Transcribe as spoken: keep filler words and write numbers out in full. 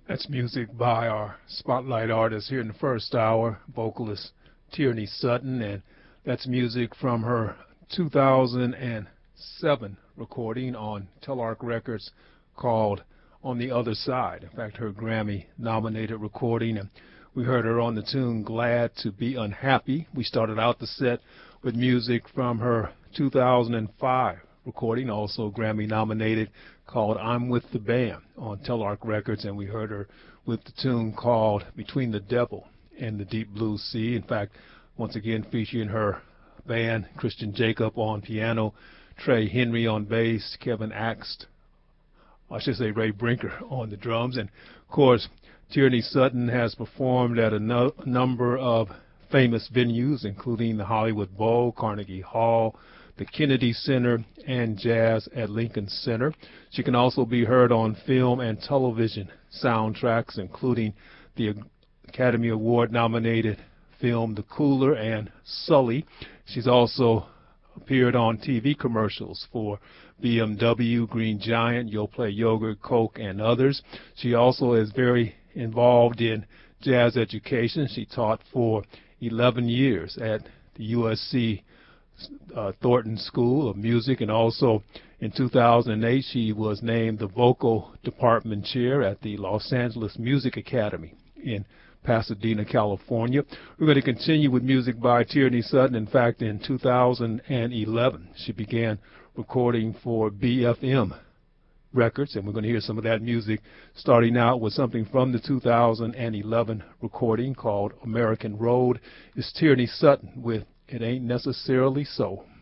That's music by our spotlight artist here in the first hour, vocalist Tierney Sutton, and that's music from her two thousand seven recording on Telarc Records called On the Other Side. In fact, her Grammy-nominated recording, and we heard her on the tune Glad to Be Unhappy. We started out the set with music from her two thousand five recording, also Grammy-nominated, called I'm With the Band on Telarc Records, and we heard her with the tune called Between the Devil and the Deep Blue Sea. In fact, once again featuring her band, Christian Jacob on piano, Trey Henry on bass, Kevin Axt, I should say Ray Brinker on the drums, and of course Tierney Sutton has performed at a no number of famous venues, including the Hollywood Bowl, Carnegie Hall, the Kennedy Center, and Jazz at Lincoln Center. She can also be heard on film and television soundtracks, including the Academy Award-nominated film The Cooler and Sully. She's also appeared on T V commercials for B M W, Green Giant, Yoplait Yogurt, Coke, and others. She also is very involved in jazz education. She taught for eleven years at the U S C Uh, Thornton School of Music, and also in two thousand eight she was named the vocal department chair at the Los Angeles Music Academy in Pasadena, California. We're going to continue with music by Tierney Sutton. In fact, in two thousand eleven she began recording for B F M Records, and we're going to hear some of that music, starting out with something from the two thousand eleven recording called American Road. It's Tierney Sutton with It Ain't Necessarily So.